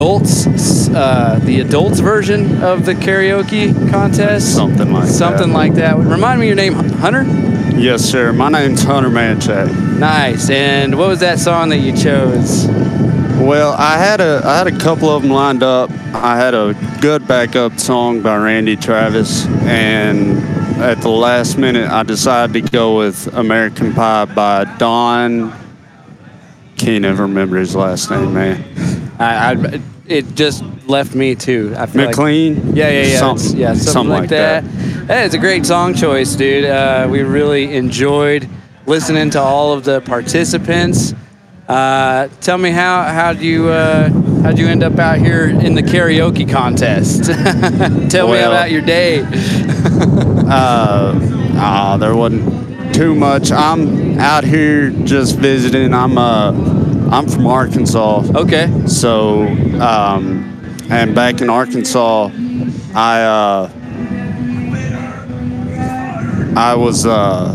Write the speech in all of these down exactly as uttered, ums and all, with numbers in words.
adults, uh, the adults version of the karaoke contest. Something like Something that. like that. Remind me your name, Hunter? Yes, sir. My name's Hunter Manchak. Nice. And what was that song that you chose? Well, I had a I had a couple of them lined up. I had a good backup song by Randy Travis, and at the last minute, I decided to go with American Pie by Don. Can't ever remember his last name, man. I, I it just left me too. I feel McLean. Like, yeah, yeah, yeah, something, yeah, something, something like, like that. that. That is a great song choice, dude. Uh, we really enjoyed listening to all of the participants. Uh, tell me how how do you uh, how'd you end up out here in the karaoke contest? Tell well, me about your day. uh, uh, there wasn't too much. I'm out here just visiting. I'm uh I'm from Arkansas. Okay. So um, and back in Arkansas, I uh, I was uh.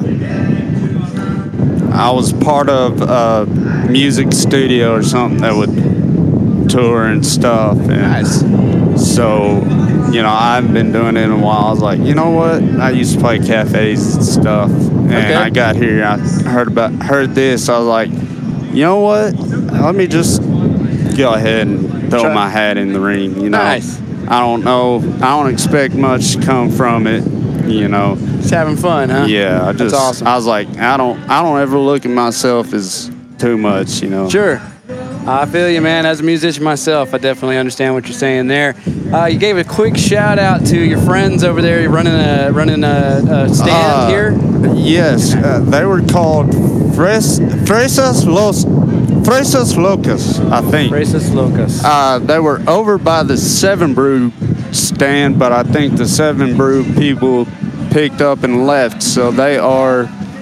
I was part of a music studio or something that would tour and stuff. And nice. So, you know, I've been doing it in a while. I was like, you know what? I used to play cafes and stuff. And okay. I got here, I heard about heard this. I was like, you know what? Let me just go ahead and throw Try. my hat in the ring. You know, nice. I don't know. I don't expect much to come from it. You know, just having fun, huh? Yeah, I just, That's awesome. I was like, I don't, I don't ever look at myself as too much, you know. Sure, I feel you, man. As a musician myself, I definitely understand what you're saying there. Uh, you gave a quick shout out to your friends over there. You're running a running a, a stand uh, here. Yes, uh, they were called Fres, Fresas Los, Fresas Locas, I think. Fresas Locas. Uh, they were over by the Seven Brew stand, but I think the Seven Brew people picked up and left, so they are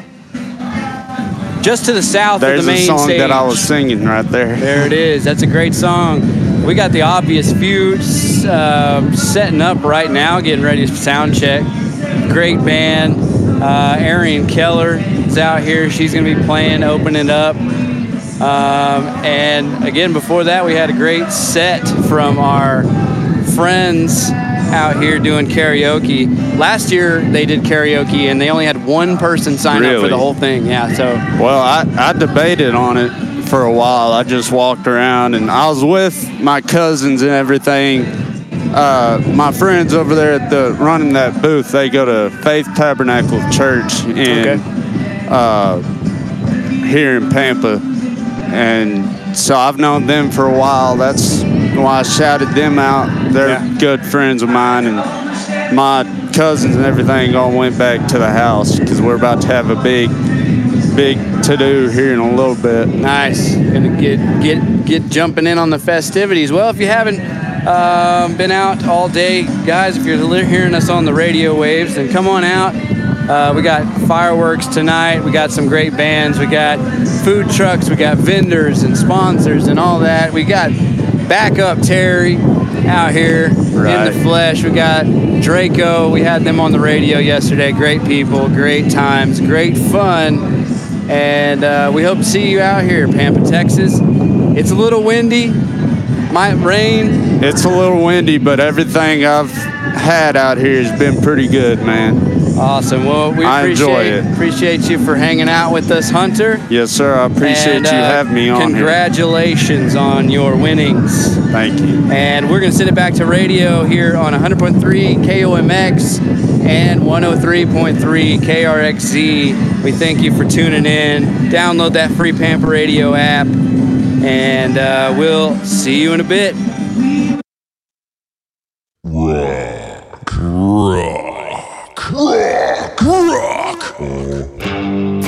just to the south of the main stage. There's a song that I was singing right there. There it is. That's a great song. We got the Obvious Few uh, setting up right now, getting ready to sound check. Great band. Uh, Arian Keller is out here. She's going to be playing, opening up. Um, and again, before that, we had a great set from our friends out here doing karaoke. Last year they did karaoke and they only had one person sign really? up for the whole thing. Yeah, so. Well, I, I debated on it for a while. I just walked around and I was with my cousins and everything. Uh, my friends over there at the running that booth, they go to Faith Tabernacle Church in okay. uh, here in Pampa. And so I've known them for a while. That's why I shouted them out. They're yeah. good friends of mine, and my cousins and everything all went back to the house because we're about to have a big, big to-do here in a little bit. Nice. Gonna get get get jumping in on the festivities. Well, if you haven't um, been out all day, guys, if you're hearing us on the radio waves, then come on out. Uh, we got fireworks tonight. We got some great bands. We got food trucks. We got vendors and sponsors and all that. We got Backup Terry out here right. in the flesh. We got Draco. We had them on the radio yesterday. Great people, great times, great fun. And uh, we hope to see you out here, Pampa, Texas. It's a little windy. Might rain. It's a little windy, but everything I've had out here has been pretty good, man. Awesome. Well, we I appreciate, enjoy it. appreciate you for hanging out with us, Hunter. Yes, sir. I appreciate and, uh, you having me on Congratulations here. on your winnings. Thank you. And we're going to send it back to radio here on one hundred point three K O M X and one oh three point three K R X Z. We thank you for tuning in. Download that free Pampa Radio app, and uh, we'll see you in a bit. Right.